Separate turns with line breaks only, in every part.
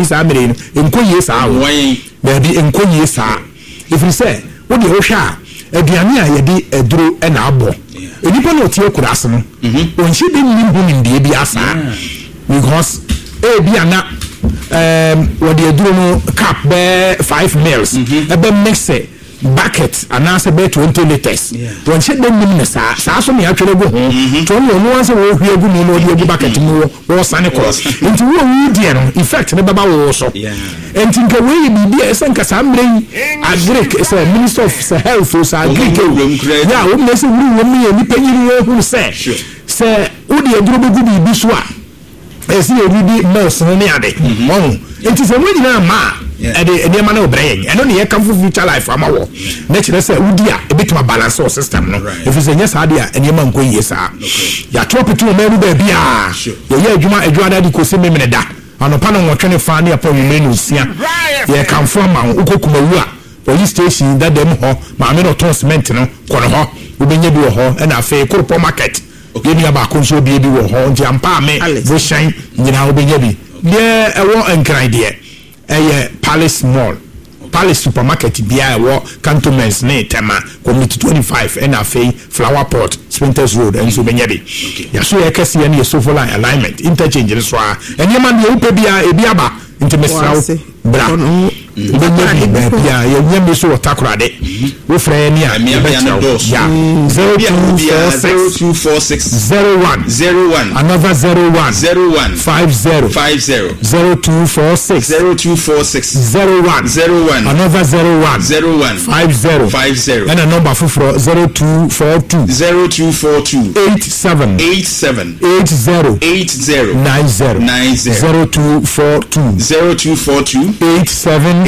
saa mere no enko yie saa wo na bi enko yie saa ifiri sɛ wo de wo hwɛ a aduane a yɛde aduro na abɔ enipa na otie kura ase no onhye bi nimbu nimdie bi asa because bi ana what the aduro no cup be 5 mils ebe mix bucket anase be 20 liters won she dem nim na saa so me atwere go ho to no no anse wo hwie gu no no de gu bucket mu wo sane ko nti wo wu die no effect ne baba wo so enti nka we bi bi ese nka saa mre agric say minister of health so agric ya wo me se wuru wo me ni panyiri wo hu se wo de aduro be gu bi so a esi eridi mouse no ne ade enti se mo nyina ma ede ma na obreye eno ne yeka future life ama wo na kire se udi a ebetuma balance o system no if se nya sa ade a ene ma nko yie sa ya top to ma ru ba bia ye adwuma da di ko se memene da anopa no nwotwe fa ne apo menu sia ye kan fo ma ukokuma wu a police station da dem ho ma me no ton cement no kono ho obenya bi wo ho na afa korpo market yeni aba konso bi wo ho nti ampa me bo shan nyina obenya bi de ewo enkran de Palace Mall Palace supermarket bia ewo cantonments ne tema community 25 and afei Flower Pot Sprinters Road and so benya bi ya so ye kese ye sofa line alignment interchange ne so a enema de upe bia ebiaba intimesrawo bra bia ye nyame so takorade wo frɛ ni a ya 0246 another 01 50 0246 01 another 01 50 and a number for 0242 87 80 90 0242 87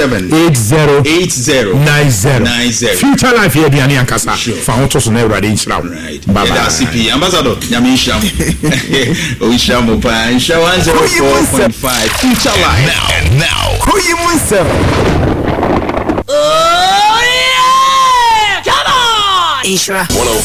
80 future life here biani ankasa fa hoto so na urade inshira bye bye CP ambassador nyame inshira o inshira mo pa inshira 104.5 future life now who you want oh yeah come on inshira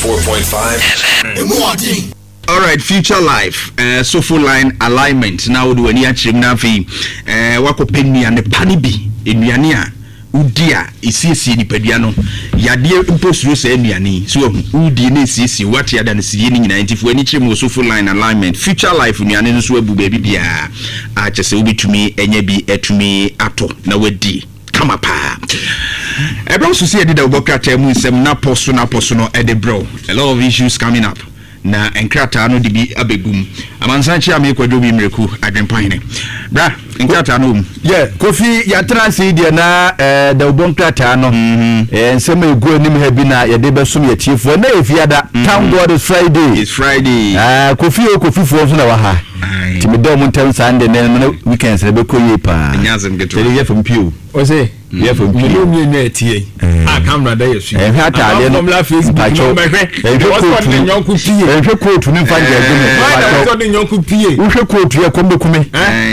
104.5 all right future life so full line alignment now do any achim na fi wako penni ane pani bi eduane a udia isiesie nipadua no yade imposuro se anuane so udi na isiesie wate ada na sie ni nyina ntifo ani chim so full line alignment future life nuane no so abu baby bia a chese obetumi enya bi etumi ato na wadi kama pa ebro so se edida obokata mu nsem na poso no edebro a lot of issues coming up na enkrata no dibi abegum amansanchi amekwadwo bi mreku adwempane bra enkrata no kofi ya transi dia na da ubonkrata no nsem egu anim ha bi na yede besom yetiefo na efiada thank God it's Friday kofi fo so na wa ha timidom ntem Sunday na weekends be koye pa nyazem geto ye from pio o say ye from pio mi na etie camera da yesu hata no la Facebook no behwe what's the nyonku pie ehwe kotu ni fanje agume what's the nyonku pie uhwe kotu ye kombekume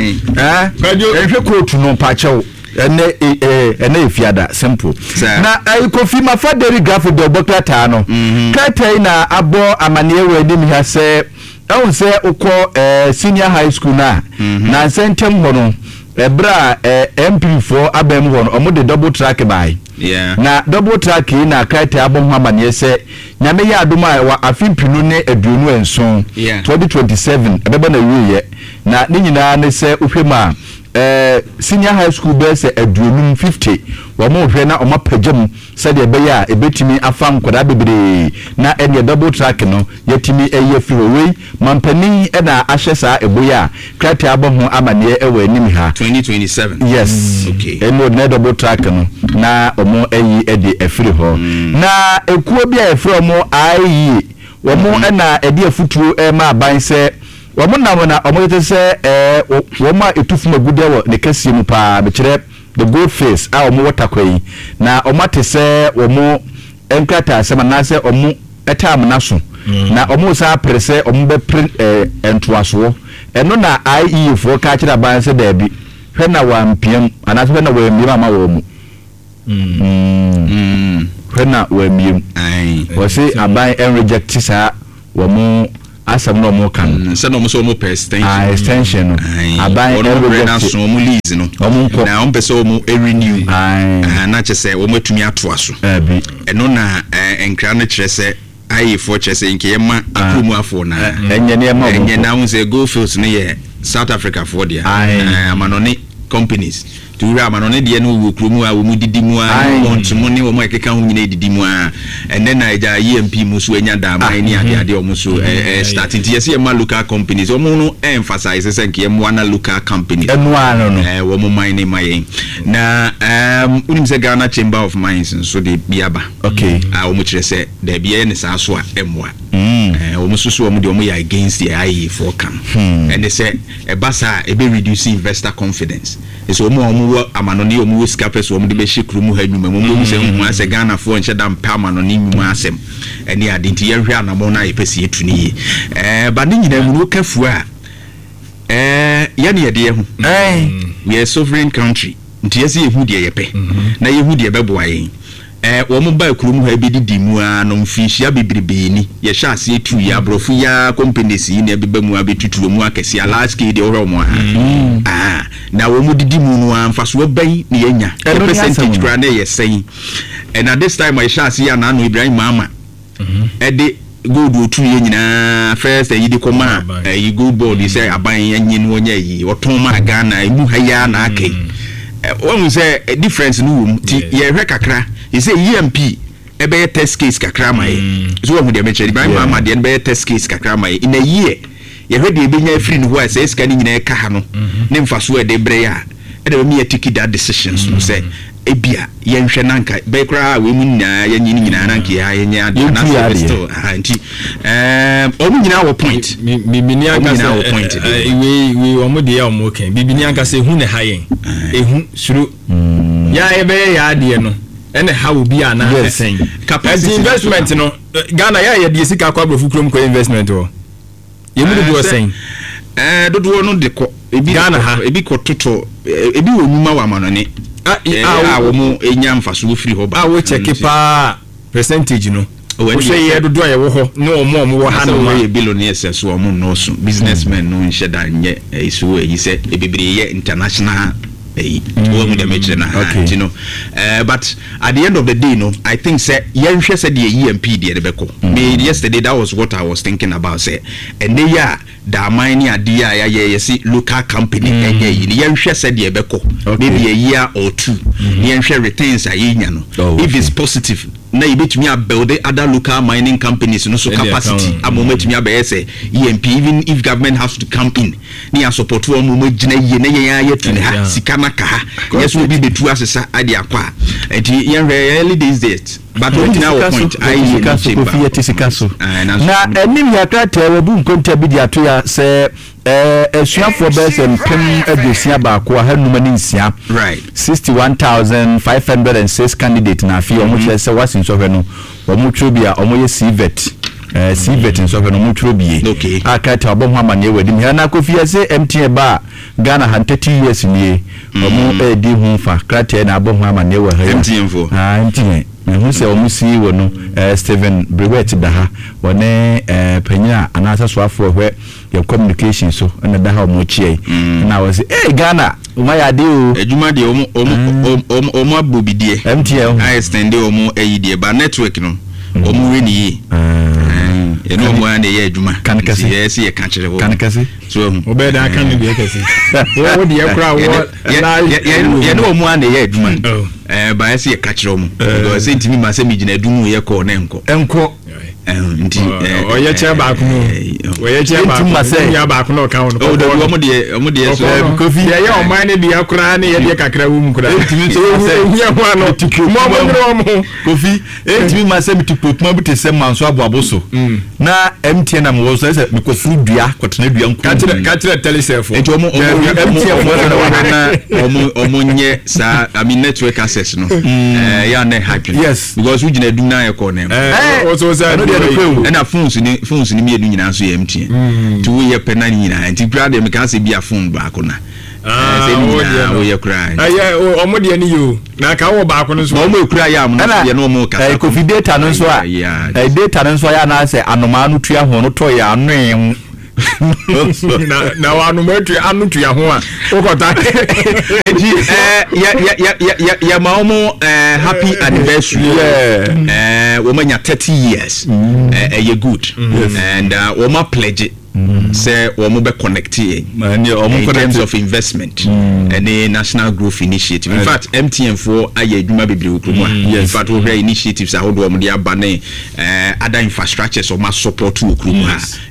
ehwe kotu no pacho ene efiada simple na kofi mafaderi graphic do bokata no katai na abo amane we ni mi ha se I say uko senior high school na sentem hono ebra MP4 abem hono omo de double track by na double track na kaite abom hamane se nyame ya adoma wa afimpinu ne aduonu enson 2027 ebeba na wiye na ni nyina ne se uhwema senior high school be se aduonum 50 wa mo hwe na omapagem se de be ya ebetimi afam kwada bebre na ene double track no yetimi eye freeway mampani na ahyesa eboya krate abom ho amane ewa anim ha 2027 yes okay eno na double track no na omo eyi ede efiri ho na ekuo bia efiri omo ayi wo mo na ede afutuo ma aban se womo na na omotese woma etufuma gudewo ne kase mu pa bekire the gold face a omo watakoi na omatese womo enkrata asema na se omo etam na so na omo sa prese omo be entoaso eno na IE fo ka kira ban se da bi hwe na wampiem anase hwe na wamiem ama wo mu hwe na wamiem wo se aban en reject sa womo
asam no mo kan
se no mo so mo extension
extension no aban
every na so mo lease no na on pese mo renew na chese wo matumi ato aso eno na enkra no kire se ayi for chese nke yema akromu afo na enye na wo se go fields no ye South Africa for there amanone companies to ra amanone de no wo kromu a wo mu didimu a ontumo ne wo mo ekeka ho nyina didimu a ene na eja EMP musu enya da man ni ade o musu starting yes ye ma local companies o mu no emphasize say nke mo na local companies
eno ano no
wo mo mine mayen na unim se Ghana Chamber of Mines so de biaba
okay
wo mu kire se da bia ne sa so a emwa wo mu susu wo mu de wo mu ya against the IE for can and they say e basa e be reduce investor confidence so mo amanoni o mu scapers o mu de be shikru mu ha nwuma mu se hu ase Ghana fo nche da mpa amanoni nwuma asem ene adinti ye hwe anamo na ye pese etuni ba ne nyina mu kafu a ya ne ye de hu we are sovereign country nti yesi ehu de ye pe na yehu de be boa yen wo mu ba kurum ha bi didi mu a no mfihia bebrebe ni ye hwa ase etu ya brofu ya companies yi na beba mu abetutu mu akese a large scale de wo mu na wo mu didi mu no amfaso ban ne yenya percentage kra na ye sen and at this time I hwa ase ya na no Ibrahim Mama de gold otu ye nyina first yi de koma yi gold board yi say aban yenye no nya yi oton ma Ghana emu ha ya na akai one say a difference no ti ye hwe kakra you say EMP ebe test case kakra mai so what we mention Ibrahim Mama de ebe test case kakra mai in a year ye hwe de benya free no who say scan nyina ka ha no ne mfaso e de bre ya e de me take that decisions no say ebia ye nhwe nanka be kra we mu nyina ye nyina nanka ya ye nya na so anti omu nyina wo point
bibini aka say we omu de ya omu kan bibini aka say hu ne ha yen ehu suru ya ebe ya de no ene ha obi ana sen capacity investment no Ghana ya de sika kwa brofu krom ko investment o ye mu do sen
dodo no de ko ebi
Ghana ha
ebi ko toto ebi wo nyuma wa manone wo mu enya mfaso free ho ba
wo check pa percentage no wo say ye dodo ye wo ho ne omo wo ha no
ye billionaires so omo no so businessmen no nheda nye isu eyi se ebibire ye international wo mu de meche na you know but at the end of the day no I think say yenhwe say the EMP de beko me yesterday that was what I was thinking about say and they ya da mine ade ya ye see local company yenhwe say de beko maybe a year or two yenhwe returns ayenya no if it's positive na ibetumi build other local mining companies no so capacity amometumi abaye say EMP even if government has to come in ni support wo mo gina ye na ye tune ha sika maka ha yes we be betu asesa ade akwa enti ye early days but we now point I
sikaso na enim ya krata we bu nkonta bi dia to ya se esuafo besem pem adusia ba ko ha numa ni nsia
right
61,506 candidate na afi omo kire se wasin so hwe no omo twobia omo ye CVET CVET nso hwe no omo twobie akata obom ha mane wadim ha na kofia se MTN ba Ghana 30 years ni omo edi hu fa krata na abom ha mane wa ha
MTN fo
MTN hu se omo si wo no Steven Brewet da ha wone panyina anasa so afo hwe your communication so na da ha omo chie na wo se Ghana uma ya de o
ejuma de omo abobidie
MTN
I extend omo eyidie ba network no omo we ni eno mo ane ye ejuma
kankase
yes ye ka kire wo
kankase
so
obeda aka ni de kase wo de yakra wo
ye no mo ane ye ejuma ba yes ye ka kire wo because ntimi ma se mi gina dumu ye ko na enko nti
oye che ba ku no oye che ba ku ya ba ku no ka wo no
omo de so
kofi ye o man ne de yakra ne ye de kakra wo mu kra
ntimi so se
ye ho ano mo
kofi ntimi ma se mi tikpopuma bi te se manso aboaboso na MTN am wo so se mi ko fru dua kwotena dua nko
ka tire telesefo
enti omo nye sa I mean network access no ya na happen
yes
because we gina du na ye ko na
so say
and our phones ni me do nyina so MTN to we ye pena nyina enti grade me kan se bia phone ba ko na we ya kura
omo de ni yo na ka wo ba ko no so
omo kura ya am na ye no mo ka
kofi data no so a data no so ya na say anoma no tua ho no to ya no
na wa no metu anu tua ho a okota
ya maomo happy anniversary we manya 30 years you good and we ma pledge say we mo be connect in terms of investment and the national growth initiative. In fact MTN for aye adwuma bebre okromu in fact we have initiatives ahodo we dey abane other infrastructures or mass support to okromu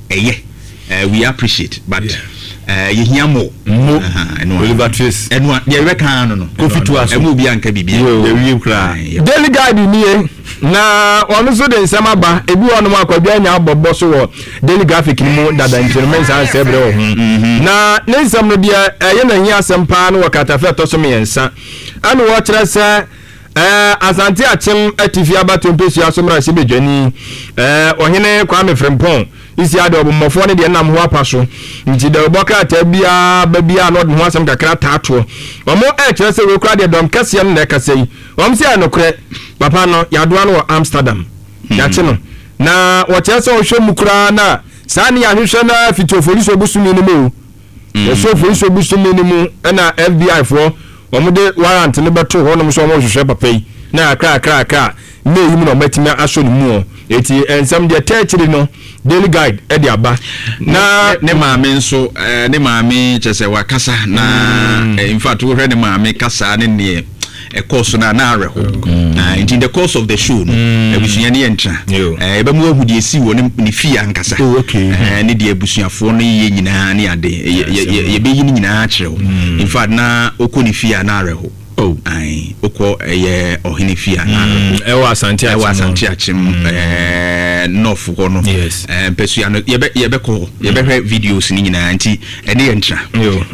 we appreciate but you hear more
Oliver Trace
and what you reckon no
kofi to us
e bi anka bibia
we kra
daily guide ni na onu so de nsema ba ebi wonu akwadwa nya abobbo so wo daily graphic ni mu dada environment san sebre wo na ne nsem no dia ye na hia asempa no wakatafe to so me yensa anu wo kire se asante achim atifi abato mpesu asomra se bedwani ohene Kwame Frimpong isi ade obomofo ne de nam ho apaso nti de oboka ta bia ba bia no de ho asem kakra taato omo kire se we kra de dom kase no na kase om se anokre papa no yadoa no Amsterdam yache no na wo kire se wo hwe mukura na sani ya hwehwe na fitofori so busumi ni mu so fori so busumi ni mu na FBI for omude warrant ne beto ho no so mo hwehwe papa yi na akra me yimu no matimi aso ni mu eti ensam de techiri no daily guide e de aba na
ne maame nso ne maame chese wakasa na in fact wo hwe ne maame kasa ne ne a course na areho in the course of the show no abusua ne entra e ba mu ahudi esi wo ne fie ankasa ne de abusuafo no ye nyina ne ade ye be yi nyina akyerew in fact na okoni fie na areho ai okọ eye ohene fia na
ewa asante
achim north ko no pesua no ye be hwe videos ni nyina anti ene ye ntra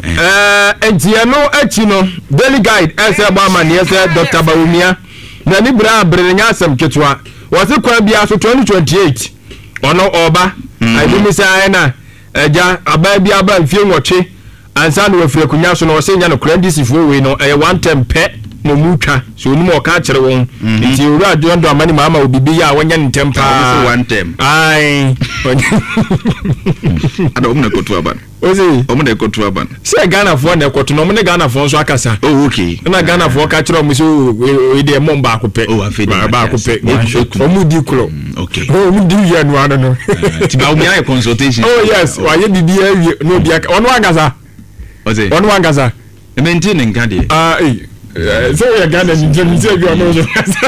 entia no achi no daily guide ese ba ma ne ese Dr. Bawumia na ni bra brenya asem ketwa wose kwa bia so 2028 ono oba adimi sai na eja aba bia ba mfie nwoche ansa no wafire kunya so no wose nya no credit fo we no one time pe no mutwa so onimo o ka kire won nti owura ado amani mama obibi ya wonya ntempa
one time
ai
ada omna kotu aban
ozi
omna kotu aban
se Ghana fo na kotu no omne Ghana fo so akasa
oh okay
na Ghana fo ka kire omo so we de mom ba ko pe ba ko pe omudi kro
okay
omudi ya no ano no
ti ba omi ay consultation
oh yes wa ye didi awie no dia ono agasa
ozi
ono agasa
maintain ngade
so we are Ghana in terms of your nose.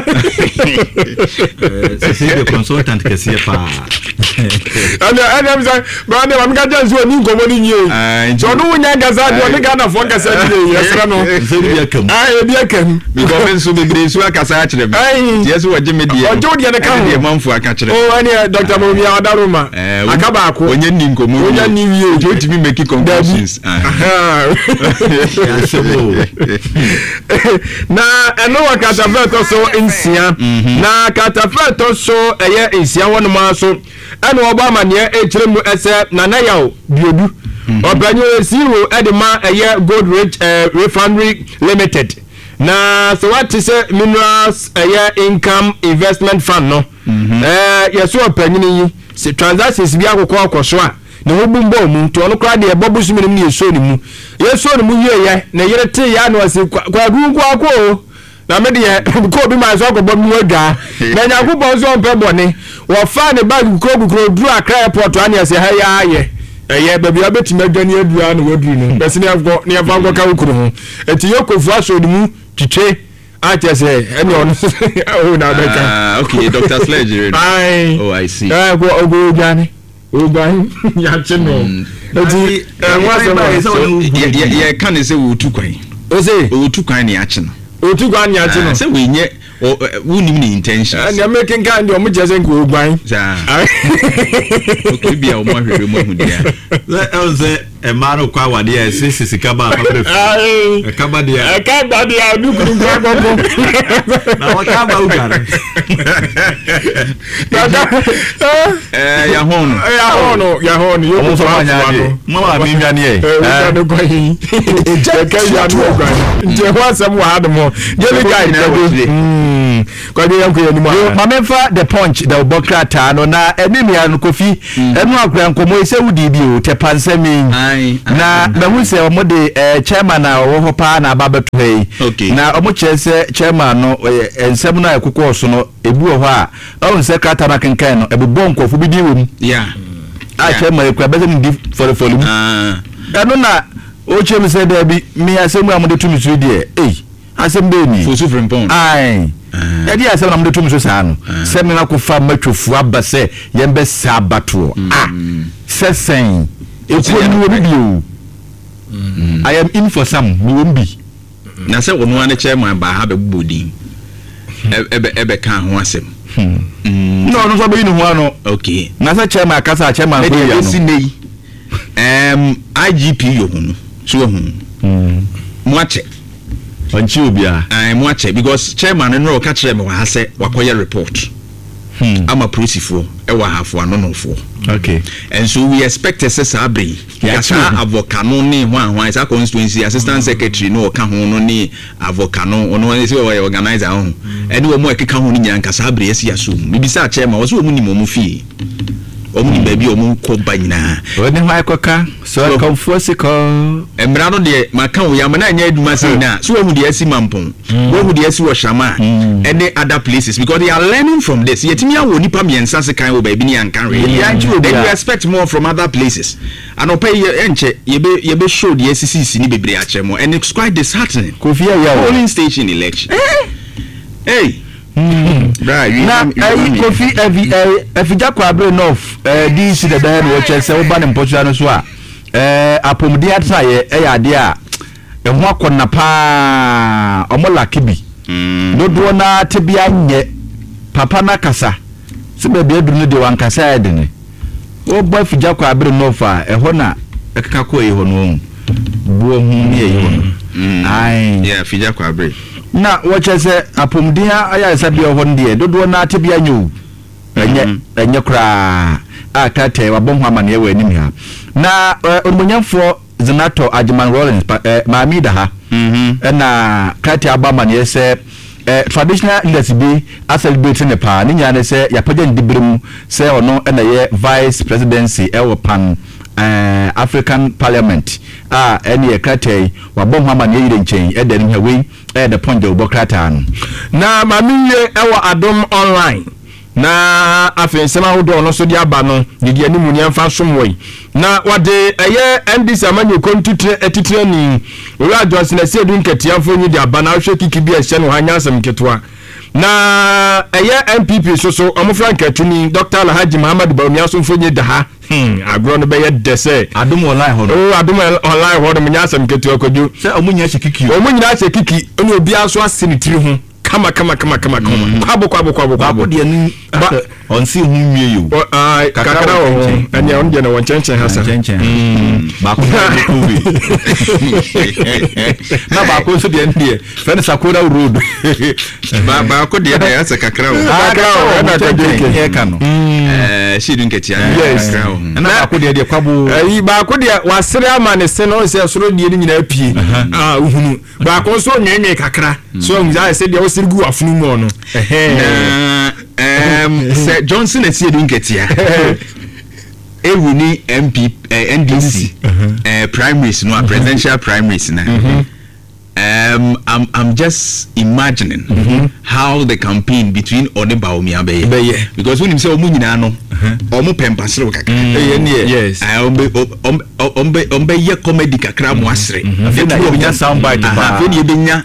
The consultant can see pa.
And I'm saying, but I'm going to do a new community. So no one has had one Ghana for Casa. Yes, I be a can.
Because so be so Casa. Yes, what Jimmy dear.
Jody and a county month for a catcher. Oh, any Dr. Mumia Daruma. Akabako, when you need communion, you to be making conclusions. Na eno wakatafeto so insia na katafeto so eye insia wono ma so eno obama ne echiremu ese na na yawo biodu obanyo esiwo edema eye Gold Rich Refinery Limited na so what is minerals eye income investment fund no yeso opanyini yi transactions bi akokọ akoso a ne hobumbo mu to no kra de bobu sumini mu yeso ni mu ye na yere te ya no ase kwa gungu akọ na me de ko bi ma so akọ mu adwa na nyakubo so mpe bone wo fa ne bag kukro duru Accra airport ani ase ha ya ye baby abetima adwani adua na waduru no bese ne afgo ka ukuru ho enti yokofu aso ni mu twitwe ati say any on oh na beka
okay Dr. Sledge oh I see
go ogani ogani ya cheno eti
ye kan say wo tu kwan
o say
wo tu kwan ne ya cheno
o tu kwan ne ya cheno
say we nye wunim ni intentions
and you making kind of just go ogwan
okay bia o mo hwere mo hu dia
that was Emmanuel kwa wadi ya sisi kaba kaba dia
dukuru kwa
na wakaba ugara
ya hono
yo kwa
mama mimi ani
ndo kwa hii ya ndo kwa nje kwa sababu hadmo jeli guy kwa hiyo yangu ya nyuma
mamemfa the punch the bokrata no na enimi ya Kofi enu akura nkomo ise wudi bi o te pansemi na mehu se omode chairman na wo pa na babeto hei na omo chese chairman no ensem na ekukọ so no ebu ho a on se kata na kenkan no ebobọ nkofo bi di wom chairman ekura beze ndi for mu enu na o chem se da bi mi asemu amode tumi so die asem be ni
for suffering pound
yadi asem na amode tumi so sa no se me na ko fa matwofu abase yembe sabato sesen ekonu obi bio I am in for some wombi
na se wono ane chairman ba ha be bobodin ebe kan ho asem
no so be ni ho ano
okay
na se chairman kasa chairman ko ya
no IGP yo hunu so hunu moache
onchi obia
moache because chairman no ka kire me wa ha se wakoye report ama prosifo ewa hafo anonofo
okay
and so we expect a sabre ya avocano ni hwan is a constituency assistant secretary no ka ho no ni avocano ono is we organizer ho and we mo ekeka ho ni nyanka sabre yesi asum bibisa chairman was we mu ni mo fi omu ni baby omu ko banyina
oni hwan koka so comfortable
emra no de maka wo ya mana anya aduma sei na so we mu de asi mampon we mu de asi wo shama and other places because they are learning from this yetimi awo nipa miensa se kan wo baby ni ankan really they expect more from other places and opay enche yebe show the SCC ni bebre achemo and it's quite disheartening
Kofi ya
polling station election hey
na Kofi efija kwa bre north DC the dan wo chese wo ba ne mpotua no so a apomdi atra ye ya ade a eho akonna pa omola kibi dodo na tebia nye papa na kasa se be bia duru de wankasa ya de ne wo ba efija kwa bre north a eho na ekaka ko eho no buo hu ne eho no ai
yeah fija kwa bre
na wachese apomdia aya sabi ohonde dodo na tebia nyu enye kra akate wabonho amane ewe anim ha na onmonyamfo Zinato Ajiman Rollins maami da ha na kate abamane yese traditional leaders bi celebrate ne pa ni nya ne se yapaja ndibrim se ono na ye vice presidency ewo pan African Parliament any kate wabonho amane yire nchen eden hawe the point of Bokrata
na mamiye ewa Adom online na afensema hodo no so dia ba no de animu ni amfa somwoi na wade eye MDC amanyo kontutire etitire ni ora Johnson na sedu nketiafo nyi dia ba na hwe kiki bi ehye no hanya asem ketwa na eye MPP so omofra nketuni Dr. Alhaji Muhammad Bawumia so mfonye da ha agro no be ye dese
Adom online hodo
Adom online hodo mnya asem ketwa koju
se omunya hye kiki
omunya hye kiki oni obi aso asenitiri ho kama kwabo
de ni on si hu mie yo
kakara o anya on de na won chenchen hasa
ba ko na ba ko so de ndie fen Sakura road
ba ko de ya hasa kakara o
na ka de
ka no
she dun ketia
kakara o
na ba ko de kwabo
ba ko de wasere ama ne se no se soro de ni nyina apie uhunu ba ko so nyenye kakara so nja se de o sirgu afunu mo no
Sir Johnson esi edun ketia ewuni MP NDC primaries no presidential primaries na I'm just imagining how the campaign between Bawumia be because when him say omu nyina no omu pempasre kakra
yes
ombe ye comedy kakra mo asre
na ye sound bite ba
ye benya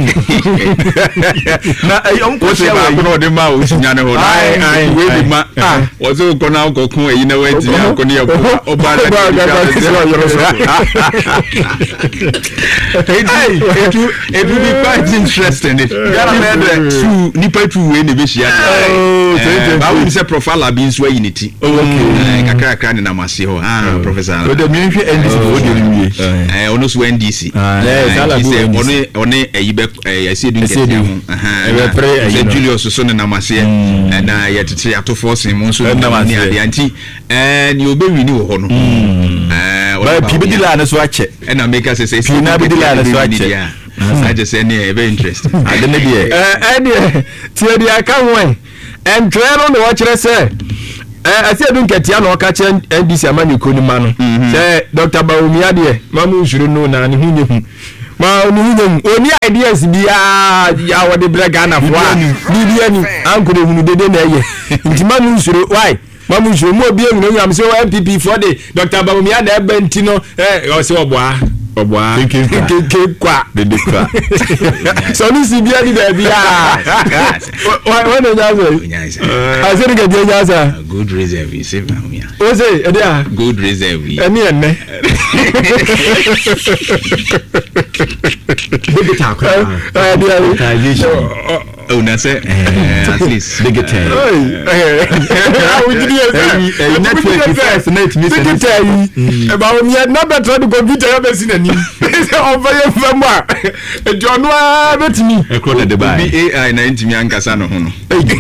na
ko se ba ko no de ma o sinya ne ho ai we bi ma o so ko na ko kun eyi na we ti ya ko ni ya ko o ba la edu will be quite interesting. Ghana made two nipa two way ne be shia. Ba we say profile be nso unity. Okay. Kakra kakra ne namase ho. Professor.
We dey me hwe NDC go dey nwie.
Ono so NDC. One eyibe asiedu nkete ho. Julius so ne namase na yetete atofo sin mo nso ne ade anti ni obewini wo ho no.
Ba pibidi la na so ache.
Na make us say
pina bidi la na so ache.
I just say very interesting.
I don't know.
Tie dia ka ho en twelo ne wo kire se asiedu nkete na o ka che NDC amani koni ma no. Say Dr. Bawumia de mamu nsuru no na ne hunye hu. Ma onu oni ideas bia ya wode brega na fo a bibia ni ankure hunu dede na eye ntima nu nsuro why mamu nsuro mo bia hunu nyam se MPP for the Dr. Bawumia da benti no o se oboa ke kwa
dede kwa
so ni si bia ni da bia why no nyaze azeri ke bia nyaze
good reserve is it Bawumia
o se e dia
good reserve
eni enne
big talk.
Oh, na say at least
big talk.
We did it.
Network first net me say.
About me na better the computer have seen any. Over your famwa. John wa betimi.
E kro de buy.
AI na ntimi ankasa no ho no.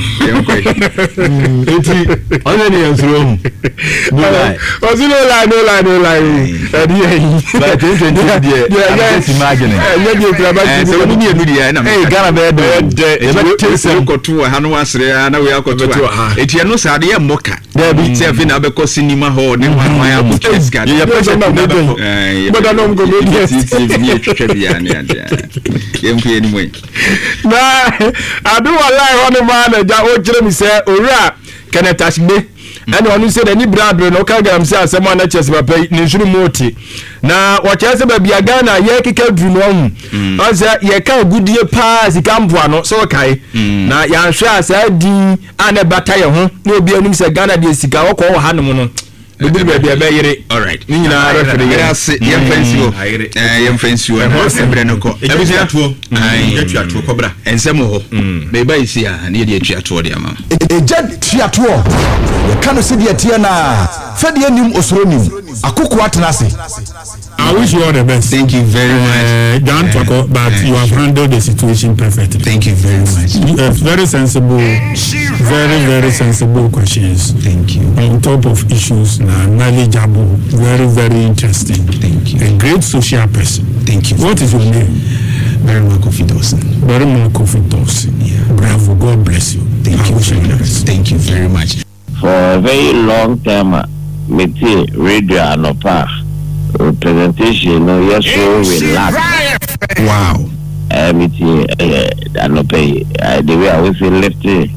Eti only answer. No lie.
No lie.
But 2020 there. Imagine.
So we need media na.
Hey, Ghana be
Tese kotu ha no asre na we akotu etia no sade ye moka se afi na be ko cinema hall ne hwan ya ko cheska
ye pese na medo boda no go media
ni etwa bia ne ade ye mpe ni mo
na adu wallahi hono ma na ja o kire mi se owura kenetashbe and onu say ni brabre no ka gam say asema na chese papa ni nsuru moti na wachese ba bia Ghana ye keka dru no hu asa ye ka gudie pa sika mboa no so kai na ya hwe asa din ane bata ye ho na obi anim say Ghana de sika wo ko wo hanom no bibiri ba bia ba yire
all right
ni nyina refere
ye fancy wo ho sebre no ko
ebia tuato kobra
ensem ho be ba isi a na ye tuato de ama
eja tuato ye kanu se de tie na fa de anim osoronim akoko atenase.
I wish you all the best.
Thank you very much.
John Toko, but you have handled the situation perfectly.
Thank you very much.
Very sensible, very sensible questions.
Thank you.
On top of issues, knowledgeable, very interesting.
Thank you.
A great social person.
Thank you.
What is your name?
Berima Kofi Dawson.
Yeah. Bravo. God bless you.
Thank you very much. Thank you very much.
For a very long time, Meti Radio Anopa presentation, you're so relaxed.
Wow.
Meti Anopa, the way I was lifting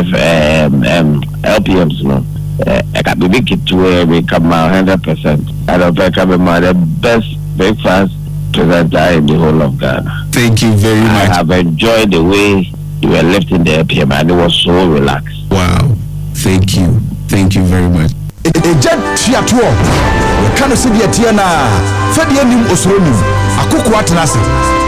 LPMs, no. I can be big to where we come 100%. I don't think I'm the best breakfast presenter in the whole of Ghana.
Thank you very much.
I have enjoyed the way you were lifting the LPM and it was so relaxed.
Wow. Thank you. Thank you very much.
Eja tuato ye kanu se de tie na fa de anim osoronim akoko atenase.